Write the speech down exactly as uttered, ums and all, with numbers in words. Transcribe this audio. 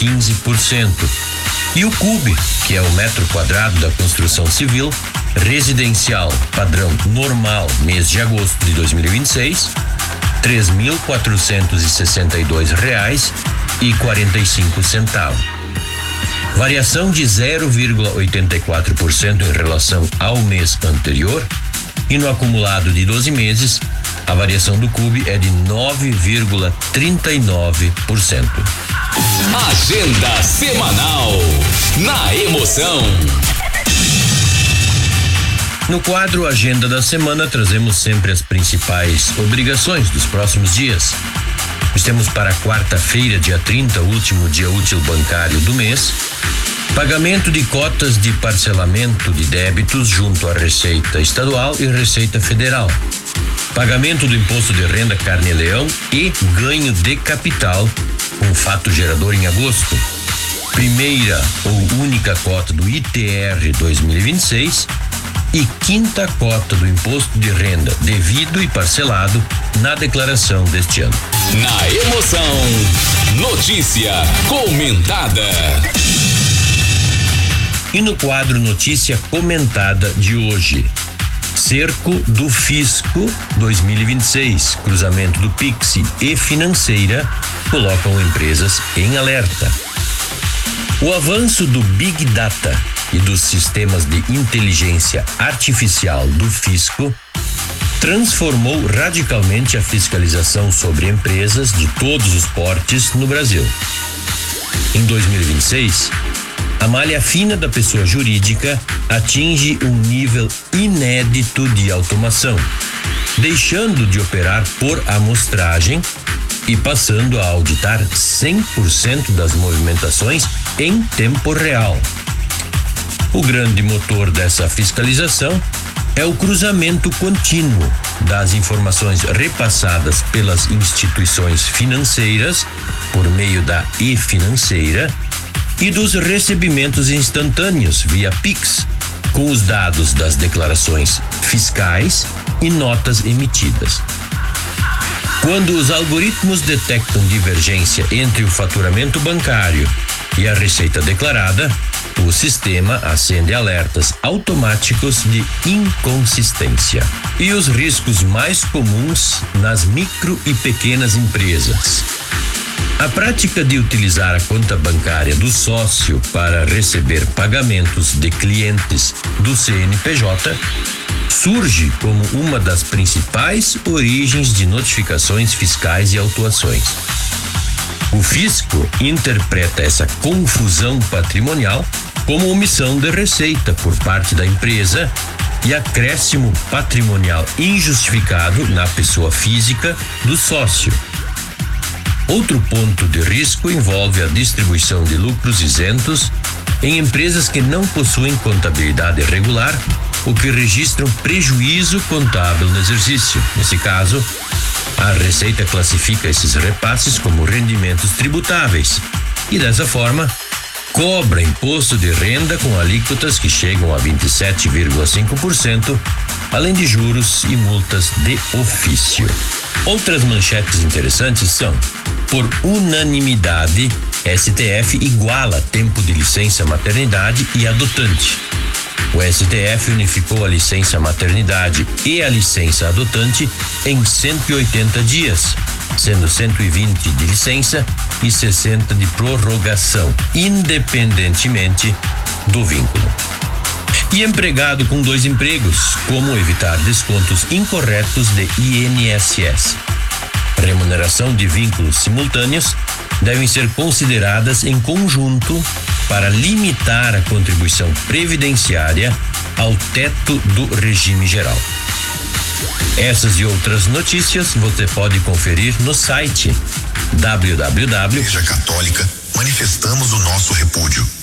quinze por cento. E o C U B, que é o metro quadrado da construção civil, residencial padrão normal, mês de agosto de dois mil e vinte e seis, três mil quatrocentos e sessenta e dois reais e quarenta e cinco centavos. Variação de zero vírgula oitenta e quatro por cento em relação ao mês anterior, e no acumulado de doze meses, a variação do C U B é de nove vírgula trinta e nove por cento. Agenda semanal na Emoção. No quadro Agenda da Semana, trazemos sempre as principais obrigações dos próximos dias. Nós temos para quarta-feira, dia trinta, último dia útil bancário do mês, pagamento de cotas de parcelamento de débitos junto à Receita Estadual e Receita Federal, pagamento do Imposto de Renda Carne-Leão e ganho de capital com fato gerador em agosto, primeira ou única cota do I T R dois mil e vinte e seis e quinta cota do Imposto de Renda devido e parcelado na declaração deste ano. Na Emoção, notícia comentada. E no quadro Notícia Comentada de hoje, cerco do Fisco dois mil e vinte e seis, cruzamento do Pix e Financeira colocam empresas em alerta. O avanço do Big Data e dos sistemas de inteligência artificial do Fisco transformou radicalmente a fiscalização sobre empresas de todos os portes no Brasil. Em dois mil e vinte e seis, a malha fina da pessoa jurídica atinge um nível inédito de automação, deixando de operar por amostragem e passando a auditar cem por cento das movimentações em tempo real. O grande motor dessa fiscalização é o cruzamento contínuo das informações repassadas pelas instituições financeiras por meio da e-financeira e dos recebimentos instantâneos via Pix, com os dados das declarações fiscais e notas emitidas. Quando os algoritmos detectam divergência entre o faturamento bancário e a receita declarada, o sistema acende alertas automáticos de inconsistência. E os riscos mais comuns nas micro e pequenas empresas. A prática de utilizar a conta bancária do sócio para receber pagamentos de clientes do C N P J surge como uma das principais origens de notificações fiscais e autuações. O fisco interpreta essa confusão patrimonial como omissão de receita por parte da empresa e acréscimo patrimonial injustificado na pessoa física do sócio. Outro ponto de risco envolve a distribuição de lucros isentos em empresas que não possuem contabilidade regular ou que registram prejuízo contábil no exercício. Nesse caso, a Receita classifica esses repasses como rendimentos tributáveis e, dessa forma, cobra imposto de renda com alíquotas que chegam a vinte e sete vírgula cinco por cento, além de juros e multas de ofício. Outras manchetes interessantes são: por unanimidade, S T F iguala tempo de licença maternidade e adotante. O S T F unificou a licença maternidade e a licença adotante em cento e oitenta dias, sendo cento e vinte de licença e sessenta de prorrogação, independentemente do vínculo. E empregado com dois empregos, como evitar descontos incorretos de I N S S. Remuneração de vínculos simultâneos devem ser consideradas em conjunto para limitar a contribuição previdenciária ao teto do regime geral. Essas e outras notícias você pode conferir no site w w w ponto Igreja Católica, manifestamos o nosso repúdio